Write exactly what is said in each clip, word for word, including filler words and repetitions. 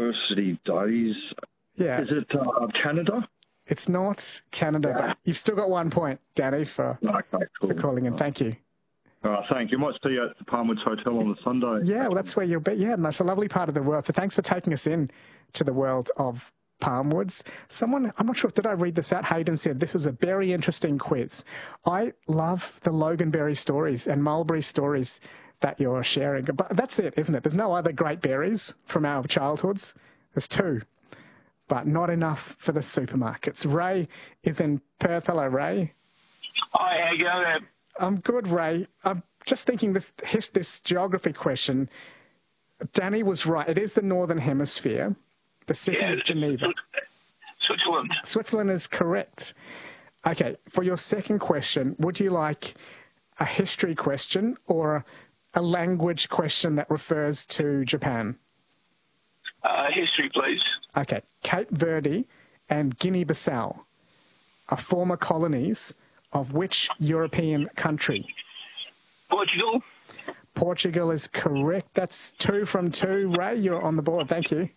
University days. Yeah. Is it uh, Canada? It's not Canada, yeah. But you've still got one point, Danny, for, okay, cool. for calling in. Thank you. All right, thank you. Might see you at the Palmwoods Hotel on the Sunday. Yeah, well, that's where you'll be. Yeah, and that's a lovely part of the world. So thanks for taking us in to the world of Palmwoods. Someone, I'm not sure, did I read this out? Hayden said, this is a very interesting quiz. I love the Loganberry stories and mulberry stories that you're sharing. But that's it, isn't it? There's no other great berries from our childhoods. There's two, but not enough for the supermarkets. Ray is in Perth. Hello, Ray. Hi, how you going? I'm good, Ray. I'm just thinking this, this geography question. Danny was right. It is the Northern Hemisphere. The city yeah, of Geneva. Switzerland. Switzerland is correct. Okay, for your second question, would you like a history question or a language question that refers to Japan? Uh, history, please. Okay, Cape Verde and Guinea-Bissau are former colonies of which European country? Portugal. Portugal is correct. That's two from two. Ray, you're on the board. Thank you.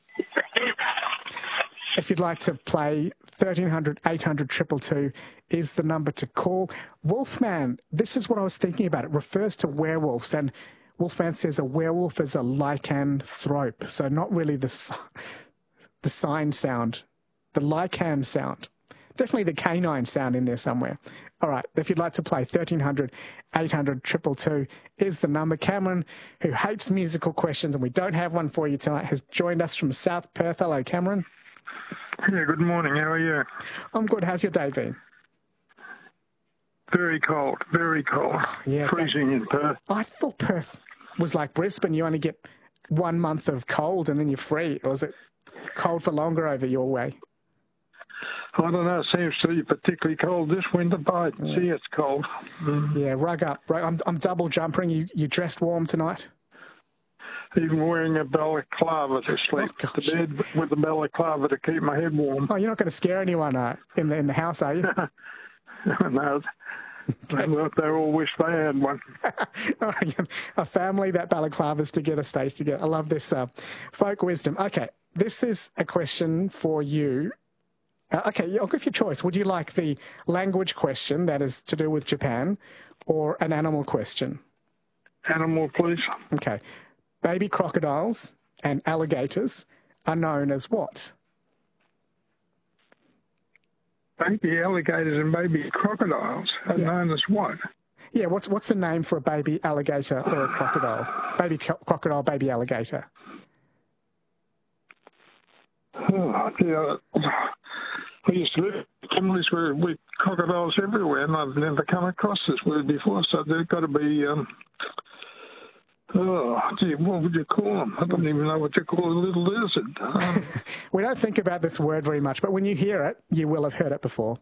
If you'd like to play, thirteen hundred, eight hundred, two two two is the number to call. Wolfman, this is what I was thinking about. It refers to werewolves, and Wolfman says a werewolf is a lycanthrope, so not really the, the sign sound, the lycan sound. Definitely the canine sound in there somewhere. All right, if you'd like to play, thirteen hundred, eight hundred, two two two is the number. Cameron, who hates musical questions, and we don't have one for you tonight, has joined us from South Perth. Hello, Cameron. Yeah, good morning. How are you? I'm good. How's your day been? Very cold, very cold. Oh, yeah, freezing in Perth. I thought Perth was like Brisbane. You only get one month of cold and then you're free. Or is it cold for longer over your way? I don't know. It seems to be particularly cold this winter, but I can yeah. see it's cold. Mm. Yeah, rug up. I'm, I'm double jumpering. You, you dressed warm tonight? Even wearing a balaclava to sleep oh, to bed with a balaclava to keep my head warm. Oh, you're not going to scare anyone uh, in the in the house, are you? No. Okay. They all wish they had one. A family that balaclavas together stays together. I love this uh, folk wisdom. Okay, this is a question for you. Uh, okay, I'll give you a choice. Would you like the language question that is to do with Japan or an animal question? Animal, please. Okay. Baby crocodiles and alligators are known as what? Baby alligators and baby crocodiles are yeah. known as what? Yeah, what's what's the name for a baby alligator or a crocodile? Baby crocodile, baby alligator. Oh, yeah. I used to live in families where with crocodiles everywhere, and I've never come across this word before, so they've got to be... Um, Oh, gee, what would you call them? I don't even know what you call a little lizard. Um, we don't think about this word very much, but when you hear it, you will have heard it before.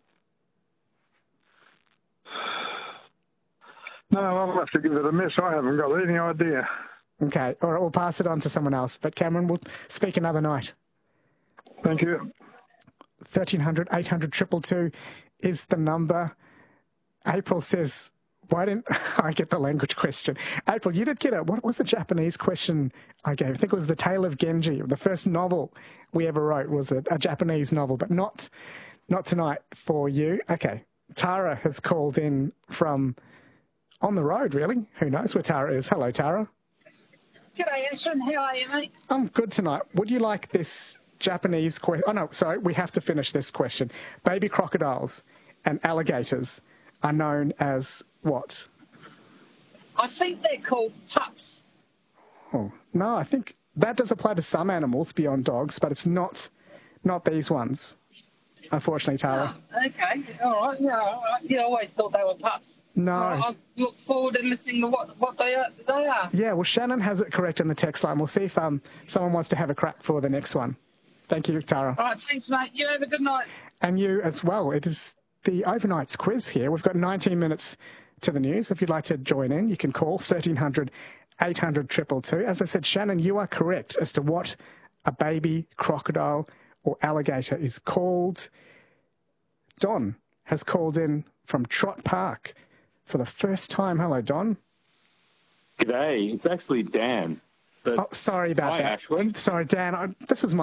No, I'll have to give it a miss. I haven't got any idea. Okay, all right, we'll pass it on to someone else. But Cameron, we'll speak another night. Thank you. thirteen hundred, eight hundred, two two two is the number. April says... Why didn't I get the language question? April, you did get it. What was the Japanese question I gave? I think it was The Tale of Genji. The first novel we ever wrote was a, a Japanese novel, but not not tonight for you. Okay. Tara has called in from on the road, really. Who knows where Tara is? Hello, Tara. G'day, Ashton. How are you, mate? I'm good tonight. Would you like this Japanese question? Oh, no, sorry. We have to finish this question. Baby crocodiles and alligators are known as... what? I think they're called pups. Oh, no, I think that does apply to some animals beyond dogs, but it's not not these ones, unfortunately, Tara. Oh, okay, all right. Yeah, you always thought they were pups. No. I look forward to listening to what, what they, are, they are. Yeah, well, Shannon has it correct in the text line. We'll see if um someone wants to have a crack for the next one. Thank you, Tara. All right, thanks, mate. You have a good night. And you as well. It is the overnights quiz here. We've got nineteen minutes to the news. If you'd like to join in, you can call thirteen hundred, eight hundred, two two two. As I said, Shannon, you are correct as to what a baby crocodile or alligator is called. Don has called in from Trott Park for the first time. Hello, Don. G'day. It's actually Dan. Oh, sorry about Hi, that. Ashwin. Sorry, Dan. I, this is my